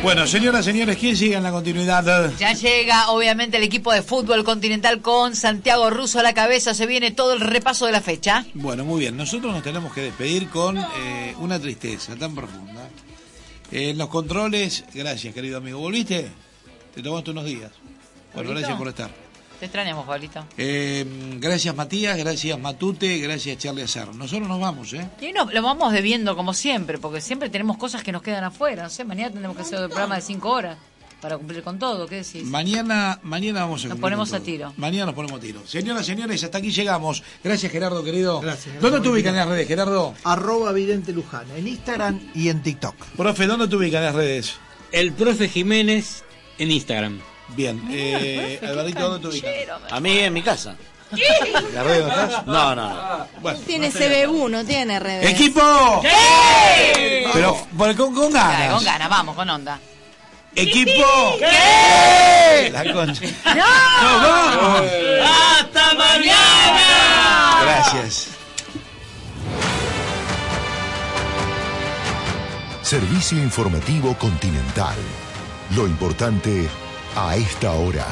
Bueno, señoras, señores, ¿quién sigue en la continuidad? Ya llega, obviamente, el equipo de fútbol continental con Santiago Russo a la cabeza. Se viene todo el repaso de la fecha. Bueno, muy bien. Nosotros nos tenemos que despedir con una tristeza tan profunda. En los controles, gracias, querido amigo. ¿Volviste? Te tomaste unos días. Bueno, gracias por estar. Te extrañamos, Pablito. Gracias, Matías. Gracias, Matute. Gracias, Charlie Acer. Nosotros nos vamos, Y lo vamos debiendo como siempre, porque siempre tenemos cosas que nos quedan afuera. No sé, mañana tendremos que hacer el programa de 5 horas para cumplir con todo. ¿Qué decís? Mañana vamos a cumplir. Nos ponemos a tiro. Mañana nos ponemos a tiro. Señoras, señores, hasta aquí llegamos. Gracias, Gerardo, querido. Gracias. ¿Dónde te ubican en las redes, Gerardo? @Vidente Luján, en Instagram y en TikTok. Profe, ¿dónde te ubican en las redes? El profe Jiménez en Instagram. Bien, Alvarito, ¿dónde te ubican? A mí en mi casa. ¿La red no estás? No. Bueno, tiene CBU, no tiene redes. ¡Equipo! ¿Qué? Pero con ganas. Con ganas, vamos, con onda. ¡Equipo! ¿Qué? La concha. ¡No! ¡Vamos! ¡Hasta mañana! Gracias. Servicio Informativo Continental. Lo importante a esta hora.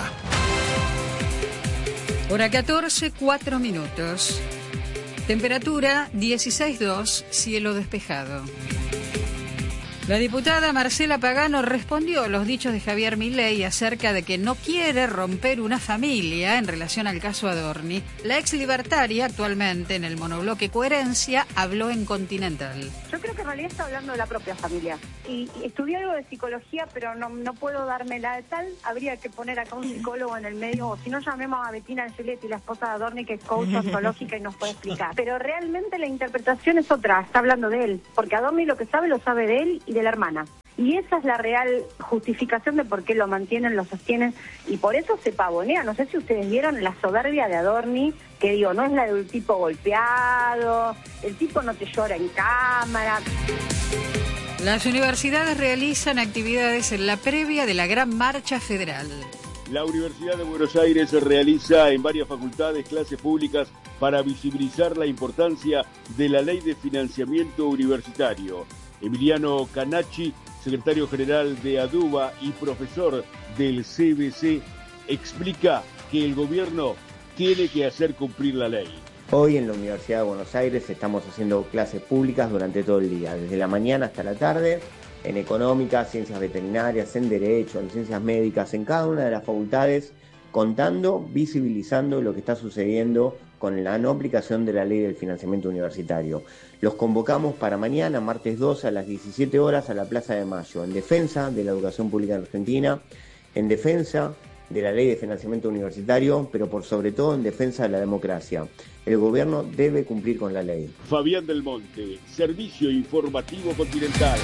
Hora 14, 4 minutos. Temperatura 16,2, cielo despejado. La diputada Marcela Pagano respondió a los dichos de Javier Milei acerca de que no quiere romper una familia en relación al caso Adorni. La ex libertaria, actualmente en el monobloque Coherencia, habló en Continental. Yo creo que en realidad está hablando de la propia familia. Y estudié algo de psicología, pero no puedo dármela de tal. Habría que poner acá un psicólogo en el medio, o si no, llamemos a Bettina Angeletti, la esposa de Adorni, que es coach ontológica y nos puede explicar. Pero realmente la interpretación es otra, está hablando de él. Porque Adorni lo sabe de él y de la hermana. Y esa es la real justificación de por qué lo mantienen, lo sostienen, y por eso se pavonea. No sé si ustedes vieron la soberbia de Adorni, que digo, no es la de un tipo golpeado, el tipo no te llora en cámara. Las universidades realizan actividades en la previa de la Gran Marcha Federal. La Universidad de Buenos Aires realiza en varias facultades clases públicas para visibilizar la importancia de la Ley de Financiamiento Universitario. Emiliano Canacci, secretario general de ADUBA y profesor del CBC, explica que el gobierno tiene que hacer cumplir la ley. Hoy en la Universidad de Buenos Aires estamos haciendo clases públicas durante todo el día, desde la mañana hasta la tarde, en económica, ciencias veterinarias, en derecho, en ciencias médicas, en cada una de las facultades, contando, visibilizando lo que está sucediendo con la no aplicación de la ley del financiamiento universitario. Los convocamos para mañana, martes 2 a las 17 horas, a la Plaza de Mayo, en defensa de la educación pública en Argentina, en defensa de la ley de financiamiento universitario, pero por sobre todo en defensa de la democracia. El gobierno debe cumplir con la ley. Fabián del Monte, Servicio Informativo Continental.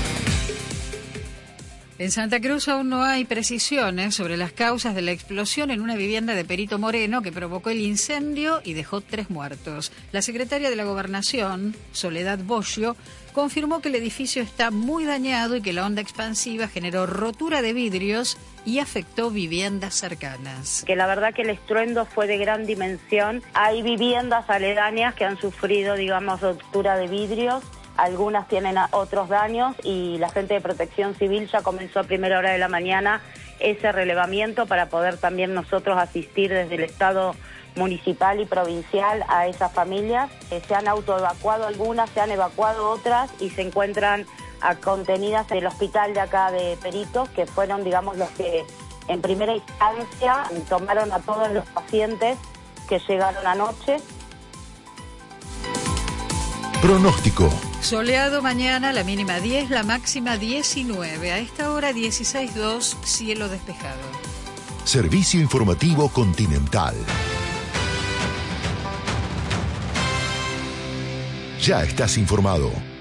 En Santa Cruz aún no hay precisiones sobre las causas de la explosión en una vivienda de Perito Moreno que provocó el incendio y dejó 3 muertos. La secretaria de la Gobernación, Soledad Boschio, confirmó que el edificio está muy dañado y que la onda expansiva generó rotura de vidrios y afectó viviendas cercanas. Que la verdad que el estruendo fue de gran dimensión. Hay viviendas aledañas que han sufrido, digamos, rotura de vidrios. Algunas tienen otros daños y la gente de Protección Civil ya comenzó a primera hora de la mañana ese relevamiento para poder también nosotros asistir desde el Estado municipal y provincial a esas familias. Se han autoevacuado algunas, se han evacuado otras y se encuentran contenidas en el hospital de acá de Perito, que fueron, digamos, los que en primera instancia tomaron a todos los pacientes que llegaron anoche. Pronóstico. Soleado mañana, la mínima 10, la máxima 19. A esta hora 16,2, cielo despejado. Servicio Informativo Continental. Ya estás informado.